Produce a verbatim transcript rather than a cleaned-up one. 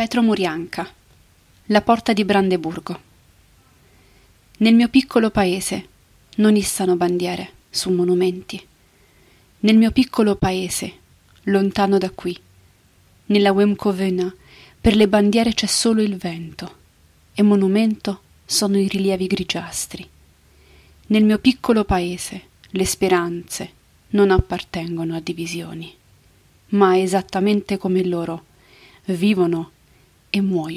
Petro Murianca, La porta di Brandeburgo. Nel mio piccolo paese non issano bandiere su monumenti. Nel mio piccolo paese, lontano da qui, nella Wemcovena, per le bandiere c'è solo il vento, e monumento sono i rilievi grigiastri. Nel mio piccolo paese le speranze non appartengono a divisioni, ma esattamente come loro vivono e muoiono